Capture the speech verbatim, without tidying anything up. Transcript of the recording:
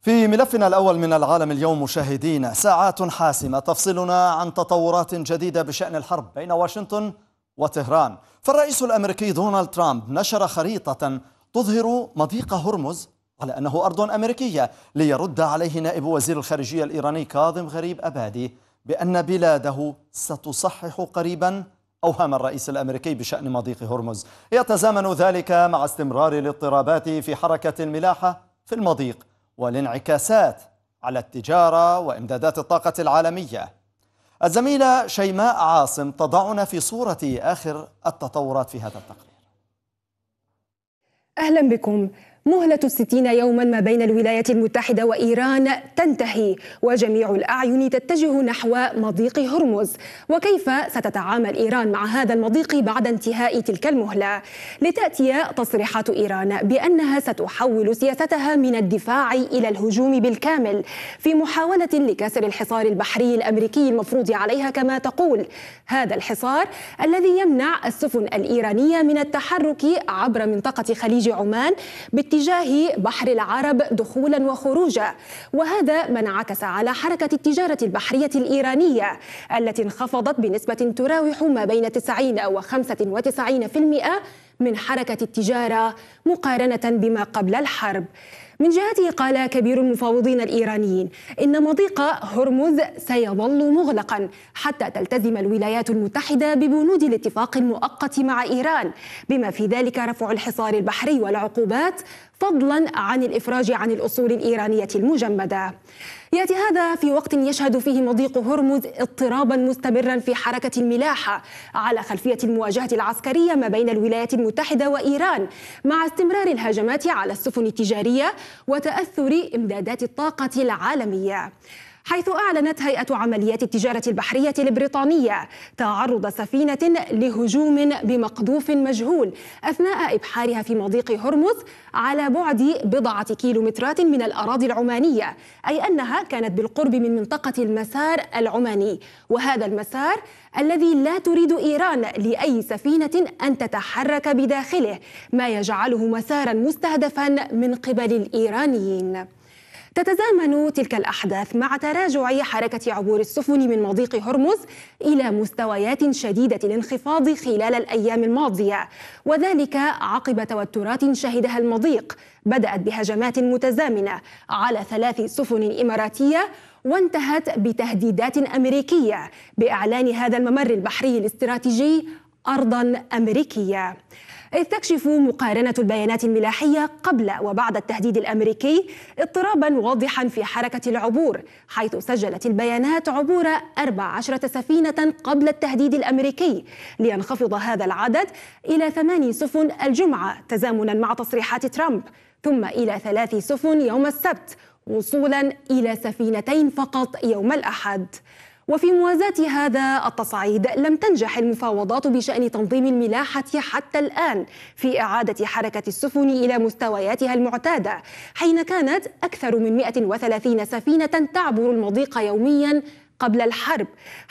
في ملفنا الأول من العالم اليوم مشاهدينا، ساعات حاسمة تفصلنا عن تطورات جديدة بشأن الحرب بين واشنطن وطهران. فالرئيس الأمريكي دونالد ترامب نشر خريطة تظهر مضيق هرمز على أنه أرض أمريكية، ليرد عليه نائب وزير الخارجية الإيراني كاظم غريب أبادي بأن بلاده ستصحح قريبا أوهام الرئيس الأمريكي بشأن مضيق هرمز. يتزامن ذلك مع استمرار الاضطرابات في حركة الملاحة في المضيق والانعكاسات على التجارة وإمدادات الطاقة العالمية. الزميلة شيماء عاصم تضعنا في صورة آخر التطورات في هذا التقرير. أهلا بكم. مهلة الستين يوما ما بين الولايات المتحدة وإيران تنتهي، وجميع الأعين تتجه نحو مضيق هرمز. وكيف ستتعامل إيران مع هذا المضيق بعد انتهاء تلك المهلة؟ لتأتي تصريحات إيران بأنها ستحول سياستها من الدفاع إلى الهجوم بالكامل في محاولة لكسر الحصار البحري الأمريكي المفروض عليها، كما تقول. هذا الحصار الذي يمنع السفن الإيرانية من التحرك عبر منطقة خليج عمان باتجاه بحر العرب دخولا وخروجا، وهذا ما انعكس على حركة التجارة البحرية الإيرانية التي انخفضت بنسبة تراوح ما بين تسعين وخمسة وتسعين بالمئة من حركة التجارة مقارنة بما قبل الحرب. من جهته قال كبير المفاوضين الإيرانيين إن مضيق هرمز سيظل مغلقا حتى تلتزم الولايات المتحدة ببنود الاتفاق المؤقت مع إيران، بما في ذلك رفع الحصار البحري والعقوبات، فضلا عن الإفراج عن الأصول الإيرانية المجمدة. يأتي هذا في وقت يشهد فيه مضيق هرمز اضطرابا مستمرا في حركة الملاحة على خلفية المواجهة العسكرية ما بين الولايات المتحدة وإيران، مع استمرار الهجمات على السفن التجارية وتأثر إمدادات الطاقة العالمية، حيث أعلنت هيئة عمليات التجارة البحرية البريطانية تعرض سفينة لهجوم بمقذوف مجهول أثناء إبحارها في مضيق هرمز على بعد بضعة كيلومترات من الأراضي العمانية، أي أنها كانت بالقرب من منطقة المسار العماني، وهذا المسار الذي لا تريد إيران لأي سفينة أن تتحرك بداخله، ما يجعله مسارا مستهدفا من قبل الإيرانيين. تتزامن تلك الأحداث مع تراجع حركة عبور السفن من مضيق هرمز إلى مستويات شديدة الانخفاض خلال الأيام الماضية، وذلك عقب توترات شهدها المضيق بدأت بهجمات متزامنة على ثلاث سفن إماراتية، وانتهت بتهديدات أمريكية بإعلان هذا الممر البحري الاستراتيجي أرضاً أمريكية. إذ تكشف مقارنة البيانات الملاحية قبل وبعد التهديد الأمريكي اضطرابا واضحا في حركة العبور، حيث سجلت البيانات عبور أربع عشرة سفينة قبل التهديد الأمريكي، لينخفض هذا العدد إلى ثماني سفن الجمعة تزامنا مع تصريحات ترامب، ثم إلى ثلاث سفن يوم السبت، وصولا إلى سفينتين فقط يوم الأحد. وفي موازاة هذا التصعيد لم تنجح المفاوضات بشأن تنظيم الملاحة حتى الآن في إعادة حركة السفن إلى مستوياتها المعتادة، حين كانت أكثر من مئة وثلاثين سفينة تعبر المضيق يوميا قبل الحرب،